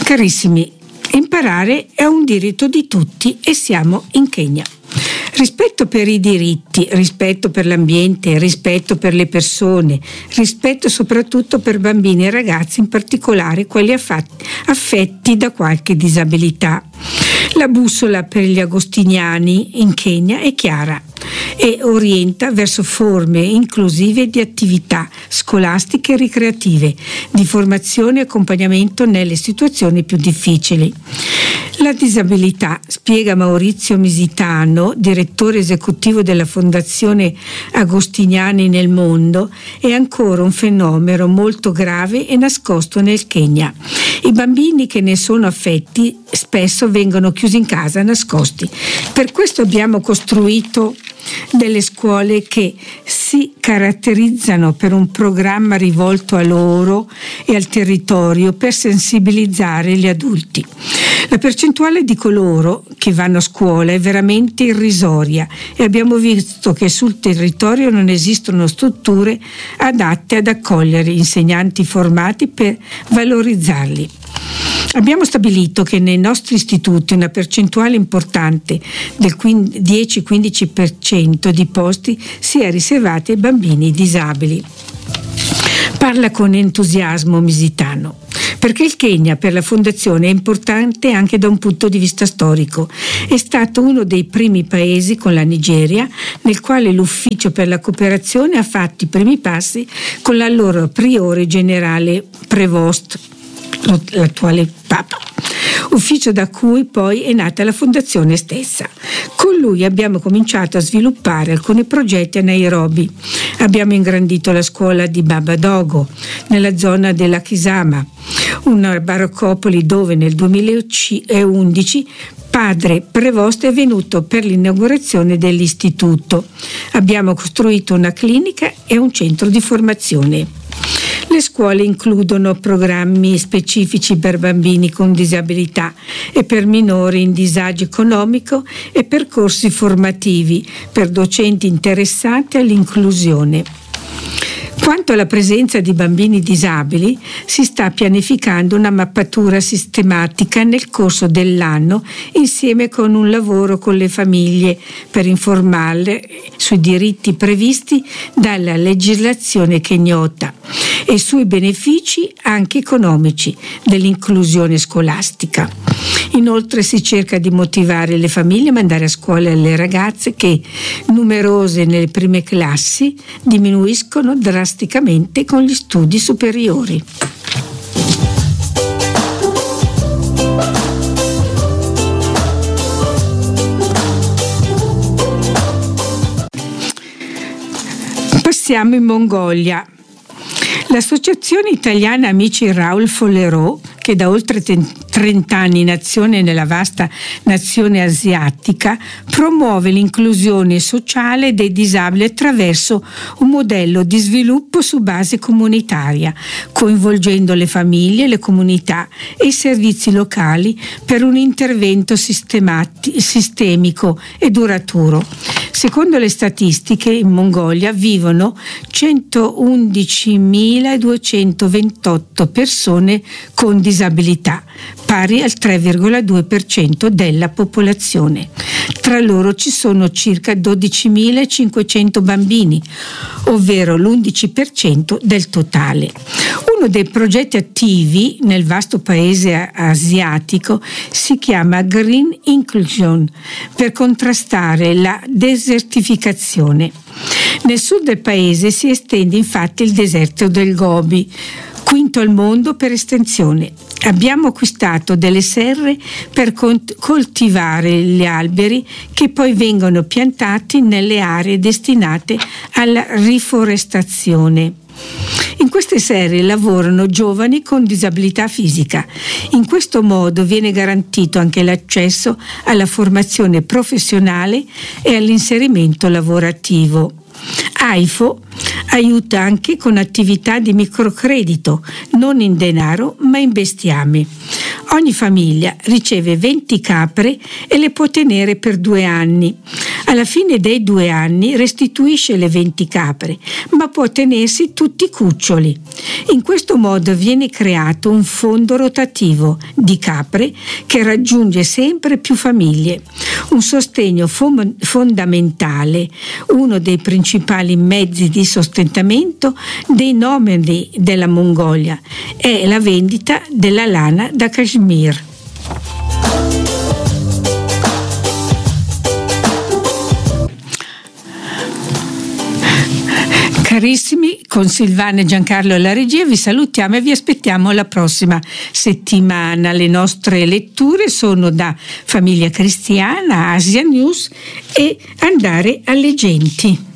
Carissimi, imparare è un diritto di tutti e siamo in Kenya. Rispetto per i diritti, rispetto per l'ambiente, rispetto per le persone, rispetto soprattutto per bambini e ragazzi, in particolare quelli affetti da qualche disabilità. La bussola per gli agostiniani in Kenya è chiara e orienta verso forme inclusive di attività scolastiche e ricreative, di formazione e accompagnamento nelle situazioni più difficili. La disabilità, spiega Maurizio Misitano, direttore esecutivo della Fondazione Agostiniani nel mondo, è ancora un fenomeno molto grave e nascosto nel Kenya. I bambini che ne sono affetti spesso vengono chiusi in casa nascosti. Per questo abbiamo costruito delle scuole che si caratterizzano per un programma rivolto a loro e al territorio per sensibilizzare gli adulti. La percentuale di coloro che vanno a scuola è veramente irrisoria e abbiamo visto che sul territorio non esistono strutture adatte ad accogliere insegnanti formati per valorizzarli. Abbiamo stabilito che nei nostri istituti una percentuale importante del 10-15% di posti sia riservati ai bambini disabili. Parla con entusiasmo Misitano, perché il Kenya per la Fondazione è importante anche da un punto di vista storico. È stato uno dei primi paesi con la Nigeria nel quale l'Ufficio per la cooperazione ha fatto i primi passi con l'allora priore generale Prevost, l'attuale Papa, ufficio da cui poi è nata la fondazione stessa. Con lui abbiamo cominciato a sviluppare alcuni progetti a Nairobi. Abbiamo ingrandito la scuola di Baba Dogo nella zona della Kisama, una baraccopoli dove nel 2011 padre Prevost è venuto per l'inaugurazione dell'istituto. Abbiamo costruito una clinica e un centro di formazione. Le scuole includono programmi specifici per bambini con disabilità e per minori in disagio economico e percorsi formativi per docenti interessati all'inclusione. Quanto alla presenza di bambini disabili, si sta pianificando una mappatura sistematica nel corso dell'anno insieme con un lavoro con le famiglie per informarle sui diritti previsti dalla legislazione kenyota e sui benefici anche economici dell'inclusione scolastica. Inoltre si cerca di motivare le famiglie a mandare a scuola le ragazze che, numerose nelle prime classi, diminuiscono drasticamente con gli studi superiori. Passiamo in Mongolia. L'Associazione Italiana Amici Raoul Follerot, che da oltre 30 anni in azione nella vasta nazione asiatica, promuove l'inclusione sociale dei disabili attraverso un modello di sviluppo su base comunitaria, coinvolgendo le famiglie, le comunità e i servizi locali per un intervento sistemico e duraturo. Secondo le statistiche, in Mongolia vivono 111.228 persone con disabilità, pari al 3,2% della popolazione. Tra loro ci sono circa 12.500 bambini, ovvero l'11% del totale. Uno dei progetti attivi nel vasto paese asiatico si chiama Green Inclusion, per contrastare la desertificazione. Nel sud del paese si estende infatti il deserto del Gobi, quinto al mondo per estensione. Abbiamo acquistato delle serre per coltivare gli alberi che poi vengono piantati nelle aree destinate alla riforestazione. In queste serre lavorano giovani con disabilità fisica. In questo modo viene garantito anche l'accesso alla formazione professionale e all'inserimento lavorativo. AIFO aiuta anche con attività di microcredito, non in denaro ma in bestiame. Ogni famiglia riceve 20 capre e le può tenere per 2 anni. Alla fine dei 2 anni restituisce le 20 capre, ma può tenersi tutti i cuccioli. In questo modo viene creato un fondo rotativo di capre che raggiunge sempre più famiglie. Un sostegno fondamentale, uno dei principali mezzi di sostentamento dei nomadi della Mongolia, è la vendita della lana da Kashmir. Carissimi, con Silvana e Giancarlo alla regia vi salutiamo e vi aspettiamo la prossima settimana. Le nostre letture sono da Famiglia Cristiana, Asia News e Andare alle Genti.